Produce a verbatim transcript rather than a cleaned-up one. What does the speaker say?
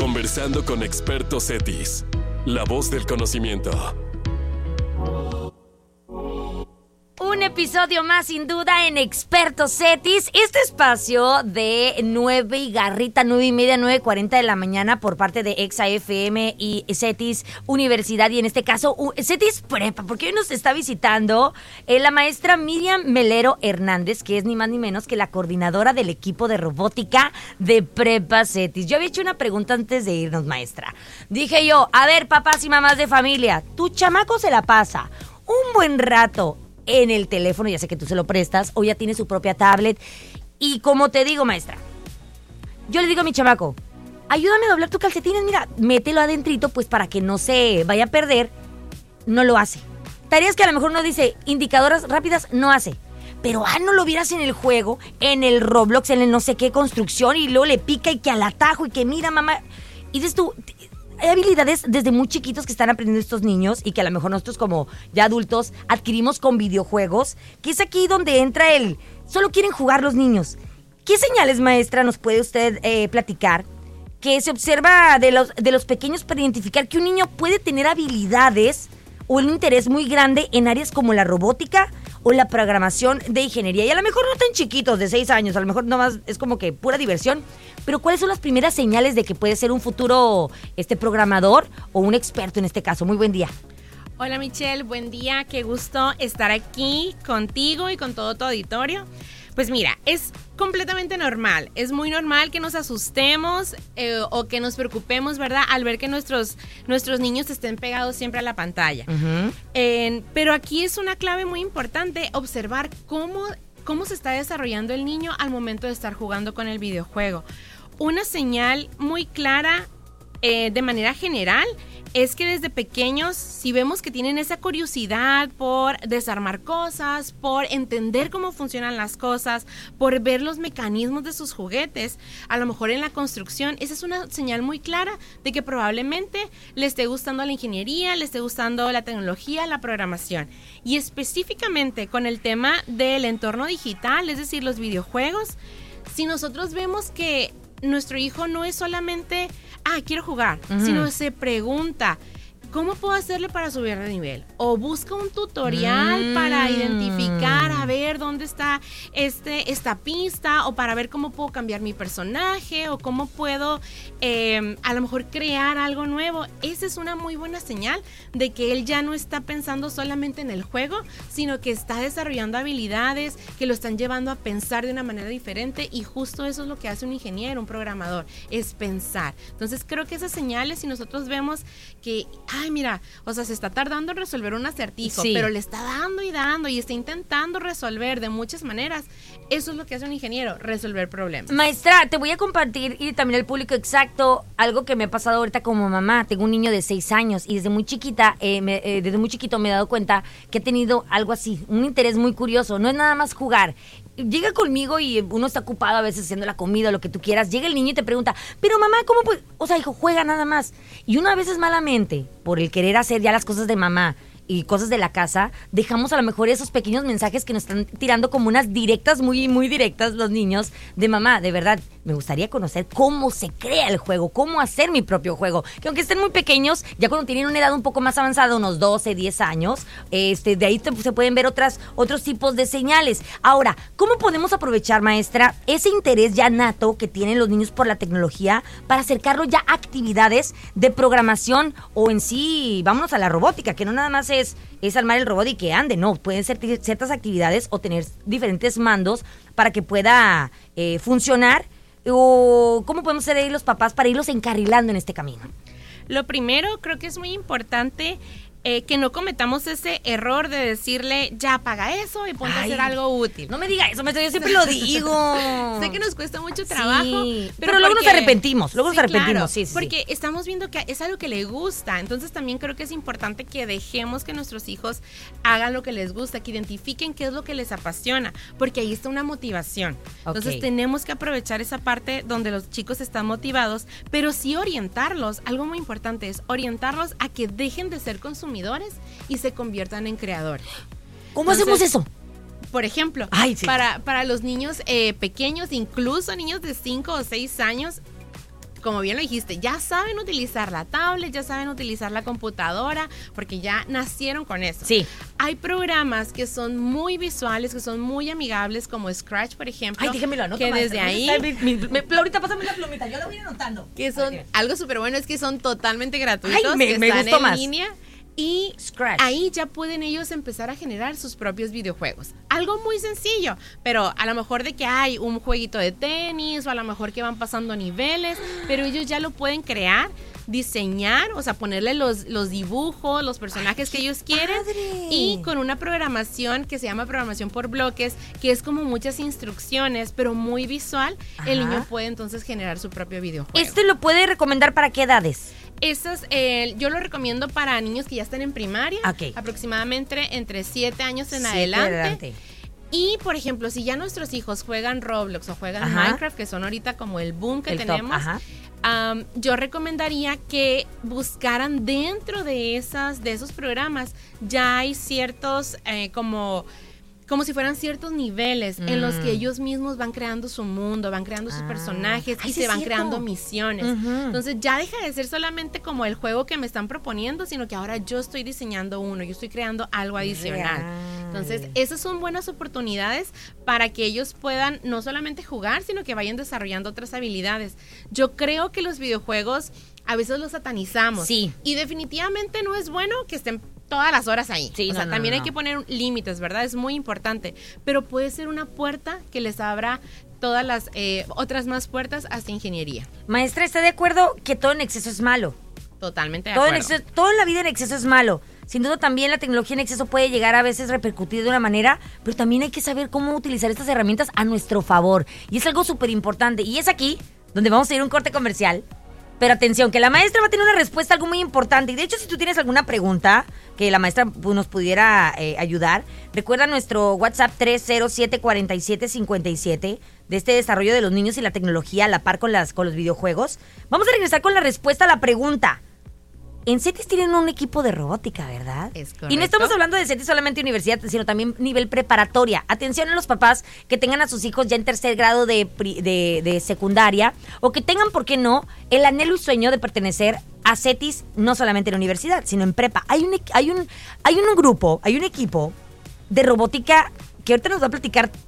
Conversando con expertos CETIS. La voz del conocimiento. Un episodio más, sin duda, en Expertos CETIS. Este espacio de nueve y garrita, nueve y media, nueve cuarenta de la mañana por parte de Exa F M y CETIS Universidad. Y en este caso, CETIS Prepa, porque hoy nos está visitando eh, la maestra Miriam Melero Hernández, que es ni más ni menos que la coordinadora del equipo de robótica de Prepa CETIS. Yo había hecho una pregunta antes de irnos, maestra. Dije yo, a ver, papás y mamás de familia, tu chamaco se la pasa un buen rato en el teléfono, ya sé que tú se lo prestas, o ya tiene su propia tablet. Y como te digo, maestra, yo le digo a mi chamaco, ayúdame a doblar tus calcetines, mira, mételo adentrito, pues para que no se vaya a perder. No lo hace. Tareas que a lo mejor no dice, indicadoras rápidas, no hace. Pero, ah, no lo vieras en el juego, en el Roblox, en el no sé qué construcción, y luego le pica y que al atajo, y que mira, mamá. Y dices tú, hay habilidades desde muy chiquitos que están aprendiendo estos niños y que a lo mejor nosotros como ya adultos adquirimos con videojuegos, que es aquí donde entra el solo quieren jugar los niños. ¿Qué señales, maestra, nos puede usted eh, platicar que se observa de los, de los pequeños para identificar que un niño puede tener habilidades o un interés muy grande en áreas como la robótica o la programación de ingeniería? Y a lo mejor no tan chiquitos, de seis años, a lo mejor nomás es como que pura diversión. Pero ¿cuáles son las primeras señales de que puede ser un futuro este programador o un experto en este caso? Muy buen día. Hola Michelle, buen día, qué gusto estar aquí contigo y con todo tu auditorio. Pues mira, es completamente normal, es muy normal que nos asustemos eh, o que nos preocupemos, ¿verdad? Al ver que nuestros, nuestros niños estén pegados siempre a la pantalla. Uh-huh. Eh, pero aquí es una clave muy importante observar cómo, cómo se está desarrollando el niño al momento de estar jugando con el videojuego. Una señal muy clara eh, de manera general es que desde pequeños, si vemos que tienen esa curiosidad por desarmar cosas, por entender cómo funcionan las cosas, por ver los mecanismos de sus juguetes, a lo mejor en la construcción, esa es una señal muy clara de que probablemente le esté gustando la ingeniería, le esté gustando la tecnología, la programación. Y específicamente con el tema del entorno digital, es decir, los videojuegos, si nosotros vemos que nuestro hijo no es solamente, ah, quiero jugar, uh-huh. sino se pregunta, ¿cómo puedo hacerle para subir de nivel? O busca un tutorial mm. para identificar, a ver dónde está este, esta pista, o para ver cómo puedo cambiar mi personaje, o cómo puedo eh, a lo mejor crear algo nuevo. Esa es una muy buena señal de que él ya no está pensando solamente en el juego, sino que está desarrollando habilidades que lo están llevando a pensar de una manera diferente, y justo eso es lo que hace un ingeniero, un programador, es pensar. Entonces creo que esas señales, si nosotros vemos que ay, mira, o sea, se está tardando en resolver un acertijo, sí. pero le está dando y dando y está intentando resolver de muchas maneras. Eso es lo que hace un ingeniero, resolver problemas. Maestra, te voy a compartir y también al público exacto algo que me ha pasado ahorita como mamá. Tengo un niño de seis años y desde muy chiquita, eh, me, eh, desde muy chiquito me he dado cuenta que ha tenido algo así, un interés muy curioso. No es nada más jugar. Llega conmigo y uno está ocupado a veces haciendo la comida, lo que tú quieras. Llega el niño y te pregunta, pero mamá, ¿cómo puede? O sea, hijo, juega nada más. Y uno a veces malamente, por el querer hacer ya las cosas de mamá y cosas de la casa, dejamos a lo mejor esos pequeños mensajes que nos están tirando como unas directas, muy, muy directas los niños, de mamá, de verdad, me gustaría conocer cómo se crea el juego, cómo hacer mi propio juego. Que aunque estén muy pequeños, ya cuando tienen una edad un poco más avanzada, unos doce, diez años, este, de ahí te, se pueden ver otras, otros tipos de señales. Ahora, ¿cómo podemos aprovechar, maestra, ese interés ya nato que tienen los niños por la tecnología para acercarlo ya a actividades de programación o en sí, vámonos a la robótica, que no nada más es, es armar el robot y que ande, no, pueden ser t- ciertas actividades o tener diferentes mandos para que pueda eh, funcionar? ¿O cómo podemos hacer ahí los papás para irlos encarrilando en este camino? Lo primero, creo que es muy importante eh, que no cometamos ese error de decirle, ya apaga eso y ponte Ay, a hacer algo útil. No me diga eso, maestra, yo siempre lo digo. Sé que nos cuesta mucho trabajo. Sí, pero, pero luego porque, nos arrepentimos, luego sí, nos arrepentimos. Claro, sí, sí, porque sí. estamos viendo que es algo que le gusta. Entonces también creo que es importante que dejemos que nuestros hijos hagan lo que les gusta, que identifiquen qué es lo que les apasiona, porque ahí está una motivación. Entonces okay. tenemos que aprovechar esa parte donde los chicos están motivados, pero sí orientarlos. Algo muy importante es orientarlos a que dejen de ser consumidores y se conviertan en creadores. ¿Cómo Entonces, hacemos eso? Por ejemplo, Ay, sí. para, para los niños eh, pequeños, incluso niños de cinco o seis años, como bien lo dijiste, ya saben utilizar la tablet, ya saben utilizar la computadora, porque ya nacieron con eso. Sí. Hay programas que son muy visuales, que son muy amigables, como Scratch, por ejemplo. Ay, déjeme lo anoto, que maestra, desde ahí... Mi, mi, mi, Laurita, pásame la plumita, yo la voy anotando. Que son, algo súper bueno es que son totalmente gratuitos, Ay, me, que me están gustó en más. línea. Y Scratch. ahí ya pueden ellos empezar a generar sus propios videojuegos. Algo muy sencillo, pero a lo mejor de que hay un jueguito de tenis o a lo mejor que van pasando niveles, pero ellos ya lo pueden crear, diseñar, o sea, ponerle los, los dibujos, los personajes que ellos quieren padre. Y con una programación que se llama programación por bloques, que es como muchas instrucciones, pero muy visual, Ajá. el niño puede entonces generar su propio videojuego. ¿Este lo puede recomendar para qué edades? Esas, eh, yo lo recomiendo para niños que ya están en primaria, Ok. aproximadamente entre siete años en Siete adelante. adelante. Y, por ejemplo, si ya nuestros hijos juegan Roblox o juegan Ajá. Minecraft, que son ahorita como el boom que El top, tenemos, ajá. um, yo recomendaría que buscaran dentro de, esas, de esos programas, ya hay ciertos eh, como... como si fueran ciertos niveles mm. en los que ellos mismos van creando su mundo, van creando sus ah. personajes Ay, y sí se van cierto. creando misiones. Uh-huh. Entonces ya deja de ser solamente como el juego que me están proponiendo, sino que ahora yo estoy diseñando uno, yo estoy creando algo adicional. Real. Entonces esas son buenas oportunidades para que ellos puedan no solamente jugar, sino que vayan desarrollando otras habilidades. Yo creo que los videojuegos a veces los satanizamos. Sí. Y definitivamente no es bueno que estén todas las horas ahí. Sí, o no, sea, no, también no. hay que poner límites, ¿verdad? Es muy importante. Pero puede ser una puerta que les abra todas las eh, otras más puertas hasta ingeniería. Maestra, ¿está de acuerdo que todo en exceso es malo? Totalmente de todo acuerdo. En exceso, todo en la vida en exceso es malo. Sin duda también la tecnología en exceso puede llegar a veces repercutir de una manera, pero también hay que saber cómo utilizar estas herramientas a nuestro favor. Y es algo súper importante. Y es aquí donde vamos a ir a un corte comercial. Pero atención, que la maestra va a tener una respuesta a algo muy importante. Y de hecho, si tú tienes alguna pregunta que la maestra pues, nos pudiera eh, ayudar, recuerda nuestro WhatsApp tres cero siete, cuatro siete cinco siete de este desarrollo de los niños y la tecnología a la par con, las, con los videojuegos. Vamos a regresar con la respuesta a la pregunta. En CETIS tienen un equipo de robótica, ¿verdad? Es correcto. Y no estamos hablando de CETIS solamente universidad, sino también nivel preparatoria. Atención a los papás que tengan a sus hijos ya en tercer grado de, de, de secundaria o que tengan, ¿por qué no?, el anhelo y sueño de pertenecer a CETIS no solamente en la universidad, sino en prepa. Hay un, hay un, hay un grupo, hay un equipo de robótica que ahorita nos va a platicar